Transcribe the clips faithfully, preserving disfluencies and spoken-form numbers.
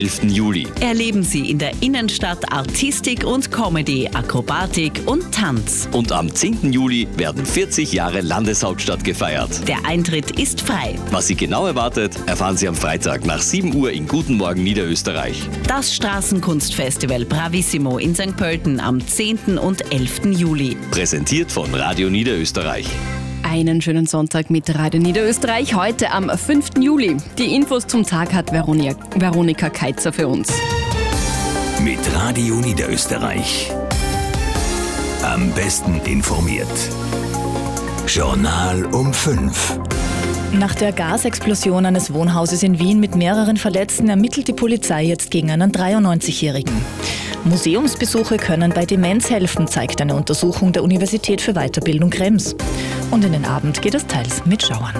elften Juli. Erleben Sie in der Innenstadt Artistik und Comedy, Akrobatik und Tanz. Und am zehnten Juli werden vierzig Jahre Landeshauptstadt gefeiert. Der Eintritt ist frei. Was Sie genau erwartet, erfahren Sie am Freitag nach sieben Uhr in Guten Morgen Niederösterreich. Das Straßenkunstfestival Bravissimo in Sankt Pölten am zehnten und elften Juli. Präsentiert von Radio Niederösterreich. Einen schönen Sonntag mit Radio Niederösterreich, heute am fünften Juli. Die Infos zum Tag hat Veronika, Veronika Keitzer für uns. Mit Radio Niederösterreich. Am besten informiert. Journal um fünf. Nach der Gasexplosion eines Wohnhauses in Wien mit mehreren Verletzten ermittelt die Polizei jetzt gegen einen dreiundneunzigjährigen. Museumsbesuche können bei Demenz helfen, zeigt eine Untersuchung der Universität für Weiterbildung Krems. Und in den Abend geht es teils mit Schauern.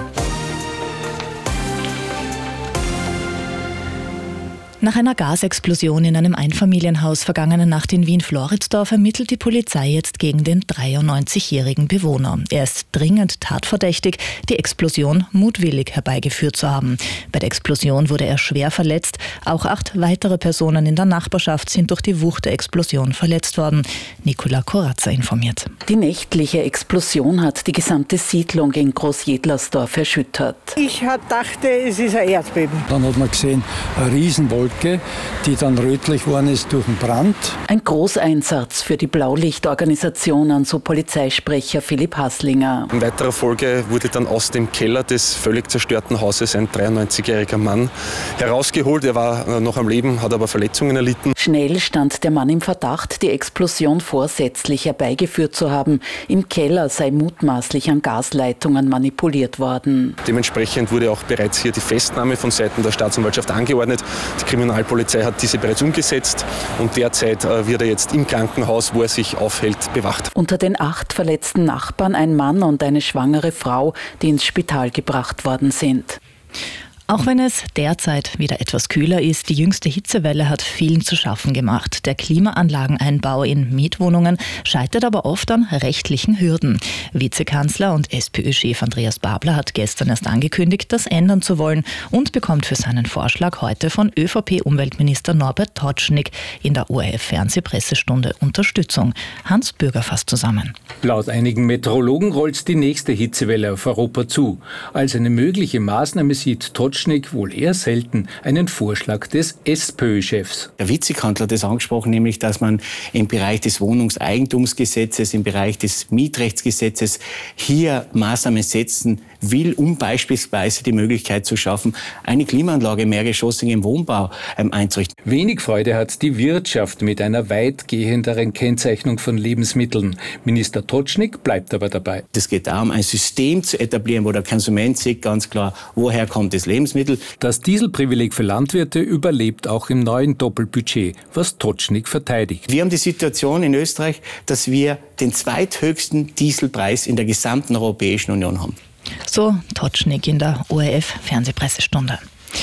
Nach einer Gasexplosion in einem Einfamilienhaus vergangene Nacht in Wien-Floridsdorf ermittelt die Polizei jetzt gegen den dreiundneunzigjährigen Bewohner. Er ist dringend tatverdächtig, die Explosion mutwillig herbeigeführt zu haben. Bei der Explosion wurde er schwer verletzt. Auch acht weitere Personen in der Nachbarschaft sind durch die Wucht der Explosion verletzt worden. Nicola Corazza informiert. Die nächtliche Explosion hat die gesamte Siedlung in Großjedlersdorf erschüttert. Ich dachte, es ist ein Erdbeben. Dann hat man gesehen, eine Riesenwolke, die dann rötlich geworden ist durch den Brand. Ein Großeinsatz für die Blaulichtorganisationen, so Polizeisprecher Philipp Haslinger. In weiterer Folge wurde dann aus dem Keller des völlig zerstörten Hauses ein dreiundneunzigjähriger Mann herausgeholt. Er war noch am Leben, hat aber Verletzungen erlitten. Schnell stand der Mann im Verdacht, die Explosion vorsätzlich herbeigeführt zu haben. Im Keller sei mutmaßlich an Gasleitungen manipuliert worden. Dementsprechend wurde auch bereits hier die Festnahme von Seiten der Staatsanwaltschaft angeordnet. Die Kriminalpolizei hat diese bereits umgesetzt und derzeit wird er jetzt im Krankenhaus, wo er sich aufhält, bewacht. Unter den acht verletzten Nachbarn ein Mann und eine schwangere Frau, die ins Spital gebracht worden sind. Auch wenn es derzeit wieder etwas kühler ist, die jüngste Hitzewelle hat vielen zu schaffen gemacht. Der Klimaanlageneinbau in Mietwohnungen scheitert aber oft an rechtlichen Hürden. Vizekanzler und SPÖ-Chef Andreas Babler hat gestern erst angekündigt, das ändern zu wollen und bekommt für seinen Vorschlag heute von ÖVP-Umweltminister Norbert Totschnig in der O R F-Fernsehpressestunde Unterstützung. Hans Bürger fasst zusammen. Laut einigen Meteorologen rollt die nächste Hitzewelle auf Europa zu. Als eine mögliche Maßnahme sieht Totschnig wohl eher selten einen Vorschlag des SPÖ-Chefs. Der Vizekanzler hat das angesprochen, nämlich, dass man im Bereich des Wohnungseigentumsgesetzes, im Bereich des Mietrechtsgesetzes hier Maßnahmen setzen will, um beispielsweise die Möglichkeit zu schaffen, eine Klimaanlage mehrgeschossig im Wohnbau ähm, einzurichten. Wenig Freude hat die Wirtschaft mit einer weitgehenderen Kennzeichnung von Lebensmitteln. Minister Totschnig bleibt aber dabei. Es geht darum, ein System zu etablieren, wo der Konsument sieht ganz klar, woher kommt das Lebensmittel. Das Dieselprivileg für Landwirte überlebt auch im neuen Doppelbudget, was Totschnig verteidigt. Wir haben die Situation in Österreich, dass wir den zweithöchsten Dieselpreis in der gesamten Europäischen Union haben. So Totschnig in der O R F-Fernsehpressestunde.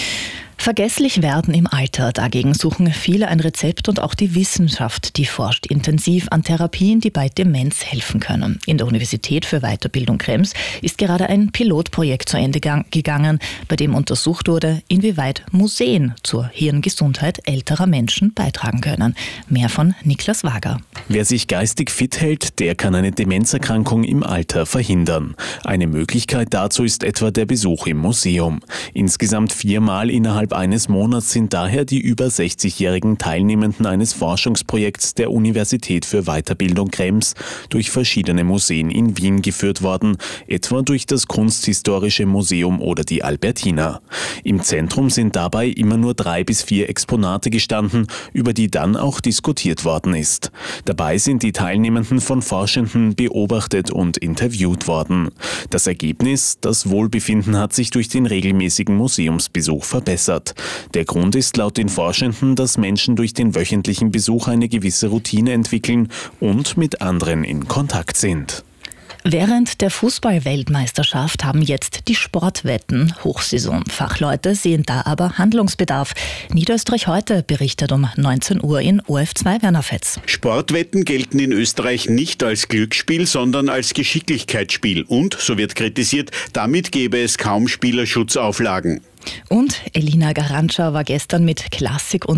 Vergesslich werden im Alter. Dagegen suchen viele ein Rezept und auch die Wissenschaft, die forscht intensiv an Therapien, die bei Demenz helfen können. In der Universität für Weiterbildung Krems ist gerade ein Pilotprojekt zu Ende gegangen, bei dem untersucht wurde, inwieweit Museen zur Hirngesundheit älterer Menschen beitragen können. Mehr von Niklas Wager. Wer sich geistig fit hält, der kann eine Demenzerkrankung im Alter verhindern. Eine Möglichkeit dazu ist etwa der Besuch im Museum. Insgesamt viermal innerhalb eines Monats sind daher die über sechzigjährigen Teilnehmenden eines Forschungsprojekts der Universität für Weiterbildung Krems durch verschiedene Museen in Wien geführt worden, etwa durch das Kunsthistorische Museum oder die Albertina. Im Zentrum sind dabei immer nur drei bis vier Exponate gestanden, über die dann auch diskutiert worden ist. Dabei sind die Teilnehmenden von Forschenden beobachtet und interviewt worden. Das Ergebnis: Das Wohlbefinden hat sich durch den regelmäßigen Museumsbesuch verbessert. Der Grund ist laut den Forschenden, dass Menschen durch den wöchentlichen Besuch eine gewisse Routine entwickeln und mit anderen in Kontakt sind. Während der Fußball-Weltmeisterschaft haben jetzt die Sportwetten Hochsaison. Fachleute sehen da aber Handlungsbedarf. Niederösterreich heute berichtet um neunzehn Uhr in O R F zwei Werner Fetz. Sportwetten gelten in Österreich nicht als Glücksspiel, sondern als Geschicklichkeitsspiel. Und, so wird kritisiert, damit gäbe es kaum Spielerschutzauflagen. Und Elina Garantscha war gestern mit Klassik und